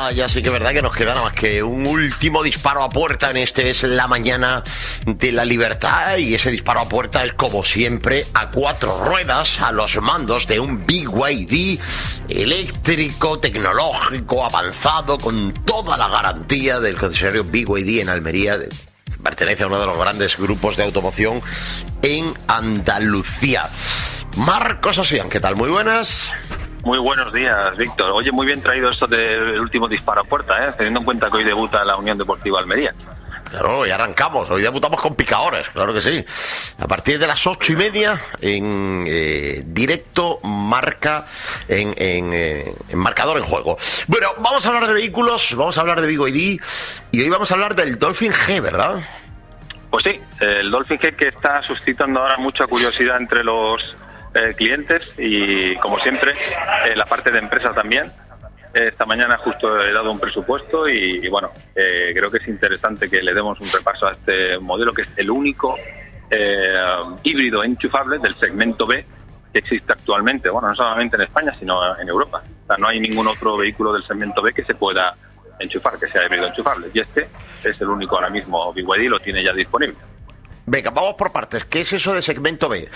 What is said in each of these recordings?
ya sí que es verdad que nos queda nada más que un último disparo a puerta en este es la mañana de la libertad, y ese disparo a puerta es como siempre a 4 ruedas, a los mandos de un BYD eléctrico, tecnológico, avanzado, con toda la garantía del concesionario BYD en Almería, pertenece a uno de los grandes grupos de automoción en Andalucía. Marcos Asián, ¿qué tal? Muy buenas. Muy buenos días, Víctor. Oye, muy bien traído esto del último disparo a puerta, teniendo en cuenta que hoy debuta la Unión Deportiva Almería. Claro, ya arrancamos. Hoy debutamos con picadores, claro que sí. A partir de las 8:30 en directo, marca en marcador en juego. Bueno, vamos a hablar de vehículos, vamos a hablar de BYD y hoy vamos a hablar del Dolphin G, ¿verdad? Pues sí, el Dolphin G que está suscitando ahora mucha curiosidad entre los clientes y, como siempre, la parte de empresa también. Esta mañana justo he dado un presupuesto y bueno, creo que es interesante que le demos un repaso a este modelo, que es el único híbrido enchufable del segmento B que existe actualmente, bueno, no solamente en España, sino en Europa. O sea, no hay ningún otro vehículo del segmento B que se pueda enchufar, que sea híbrido enchufable, y este es el único ahora mismo. BYD lo tiene ya disponible. Venga, vamos por partes. ¿Qué es eso de segmento B?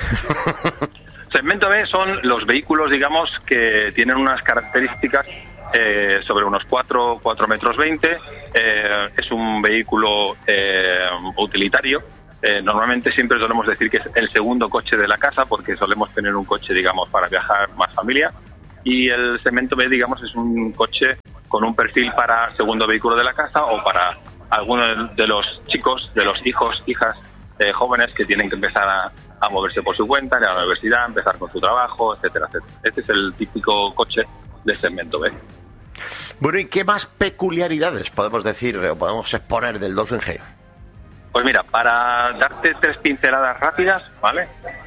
Segmento B son los vehículos, digamos, que tienen unas características sobre unos 4 metros 20. Es un vehículo utilitario. Normalmente siempre solemos decir que es el segundo coche de la casa, porque solemos tener un coche, digamos, para viajar más familia. Y el segmento B, digamos, es un coche con un perfil para segundo vehículo de la casa o para algunos de los chicos, de los hijos, hijas jóvenes que tienen que empezar a moverse por su cuenta, ir a la universidad, empezar con su trabajo, etcétera, etcétera. Este es el típico coche del segmento B. Bueno, ¿y qué más peculiaridades podemos decir o podemos exponer del Dolphin G? Pues mira, para darte 3 pinceladas rápidas, ¿vale?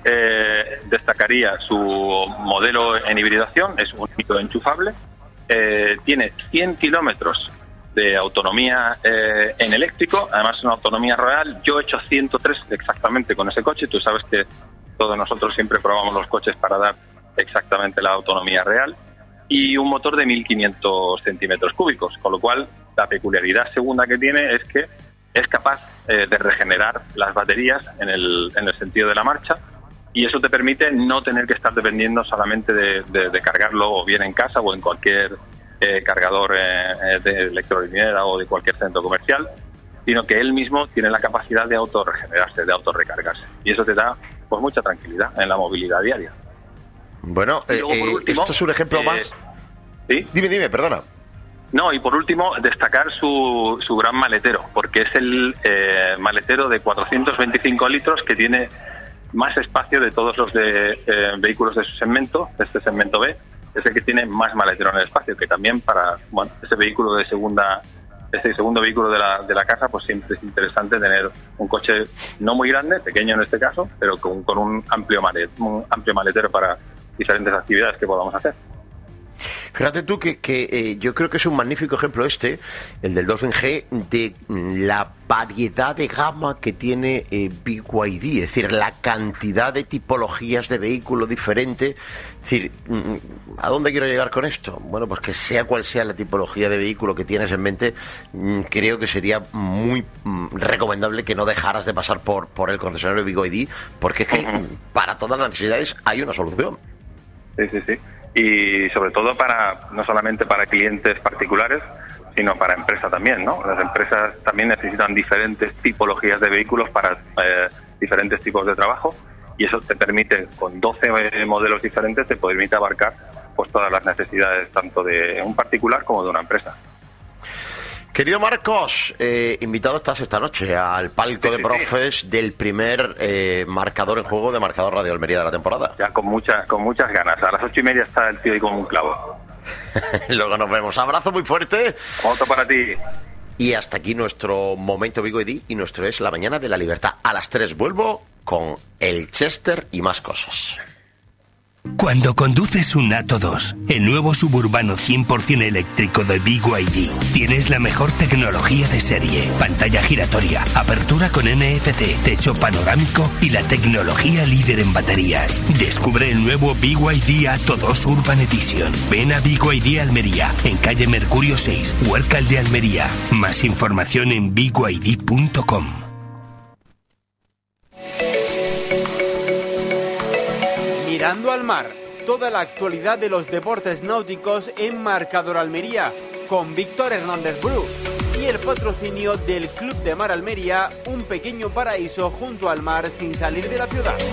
Destacaría su modelo en hibridación, es un híbrido enchufable, tiene 100 kilómetros de autonomía en eléctrico, además es una autonomía real. Yo he hecho 103 exactamente con ese coche. Tú sabes que todos nosotros siempre probamos los coches para dar exactamente la autonomía real, y un motor de 1500 centímetros cúbicos, con lo cual la peculiaridad segunda que tiene es que es capaz de regenerar las baterías en el sentido de la marcha, y eso te permite no tener que estar dependiendo solamente de cargarlo o bien en casa o en cualquier cargador de electrolinera o de cualquier centro comercial, sino que él mismo tiene la capacidad de autorregenerarse, de autorrecargarse, y eso te da pues mucha tranquilidad en la movilidad diaria. Bueno, y luego, por último, esto es un ejemplo más. ¿Sí? Dime, perdona. No, y por último, destacar su gran maletero, porque es el maletero de 425 litros que tiene más espacio de todos los vehículos de su segmento, de este segmento B. Es el que tiene más maletero en el espacio, que también para ese vehículo de segundo vehículo de la casa, pues siempre es interesante tener un coche no muy grande, pequeño en este caso, pero con un amplio maletero para diferentes actividades que podamos hacer. Fíjate tú que yo creo que es un magnífico ejemplo el del Dolphin G, de la variedad de gama que tiene BYD, es decir, la cantidad de tipologías de vehículo diferente. Es decir, ¿a dónde quiero llegar con esto? Bueno, pues que sea cual sea la tipología de vehículo que tienes en mente, creo que sería muy recomendable que no dejaras de pasar por el concesionario BYD, porque es que para todas las necesidades hay una solución. Sí. Y sobre todo no solamente para clientes particulares, sino para empresas también, ¿no? Las empresas también necesitan diferentes tipologías de vehículos para diferentes tipos de trabajo, y eso te permite, con 12 modelos diferentes, te permite abarcar pues todas las necesidades, tanto de un particular como de una empresa. Querido Marcos, invitado estás esta noche al palco de profes del primer marcador en juego de Marcador Radio Almería de la temporada. Ya con muchas ganas. A las 8:30 está el tío ahí como un clavo. Luego nos vemos. Abrazo muy fuerte. Otro para ti. Y hasta aquí nuestro momento BYD y nuestro Es la Mañana de la Libertad. A las 3 vuelvo con el Chester y más cosas. Cuando conduces un Atto 2, el nuevo suburbano 100% eléctrico de BYD, tienes la mejor tecnología de serie, pantalla giratoria, apertura con NFC, techo panorámico y la tecnología líder en baterías. Descubre el nuevo BYD Atto 2 Urban Edition. Ven a BYD Almería, en calle Mercurio 6, Huércal de Almería. Más información en byd.com. Mirando al mar, toda la actualidad de los deportes náuticos en Marcador Almería, con Víctor Hernández Bru y el patrocinio del Club de Mar Almería, un pequeño paraíso junto al mar sin salir de la ciudad.